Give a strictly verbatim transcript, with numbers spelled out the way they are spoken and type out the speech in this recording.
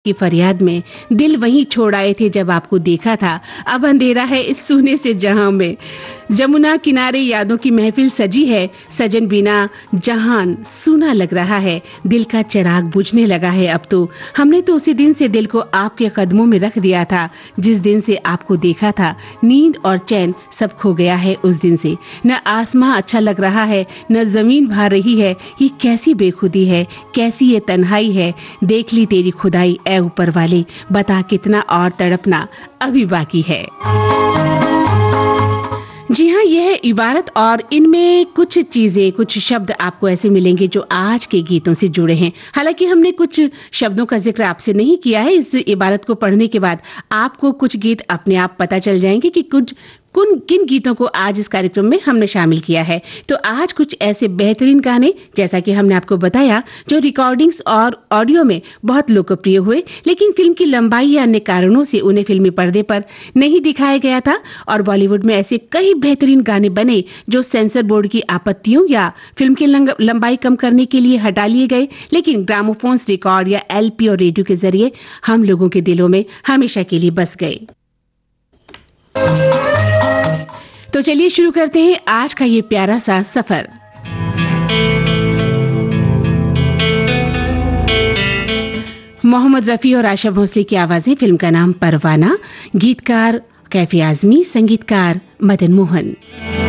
की फरियाद में दिल वहीं छोड़ आए थे जब आपको देखा था। अब अंधेरा है इस सूने से जहां में। जमुना किनारे यादों की महफिल सजी है, सजन बिना जहान सूना लग रहा है। दिल का चिराग बुझने लगा है अब तो। हमने तो उसी दिन से दिल को आपके कदमों में रख दिया था, जिस दिन से आपको देखा था। नींद और चैन सब खो गया है उस दिन से। न आसमां अच्छा लग रहा है, न जमीन भा रही है। ये कैसी बेखुदी है, कैसी ये तन्हाई है। देख ली तेरी खुदाई ऐ ऊपर वाले, बता कितना और तड़पना अभी बाकी है। जी हाँ, यह इबारत और इनमें कुछ चीजें, कुछ शब्द आपको ऐसे मिलेंगे जो आज के गीतों से जुड़े हैं। हालांकि हमने कुछ शब्दों का जिक्र आपसे नहीं किया है। इस इबारत को पढ़ने के बाद आपको कुछ गीत अपने आप पता चल जाएंगे कि कुछ कुन किन गीतों को आज इस कार्यक्रम में हमने शामिल किया है। तो आज कुछ ऐसे बेहतरीन गाने, जैसा कि हमने आपको बताया, जो रिकॉर्डिंग्स और ऑडियो में बहुत लोकप्रिय हुए, लेकिन फिल्म की लंबाई या अन्य कारणों से उन्हें फिल्मी पर्दे पर नहीं दिखाया गया था। और बॉलीवुड में ऐसे कई बेहतरीन गाने बने जो सेंसर बोर्ड की आपत्तियों या फिल्म की लंबाई कम करने के लिए हटा लिए गए, लेकिन ग्रामोफोन्स, रिकॉर्ड या एलपी और रेडियो के जरिए हम लोगों के दिलों में हमेशा के लिए बस गए। तो चलिए शुरू करते हैं आज का ये प्यारा सा सफर। मोहम्मद रफी और आशा भोसले की आवाजें। फिल्म का नाम परवाना, गीतकार कैफी आजमी, संगीतकार मदन मोहन।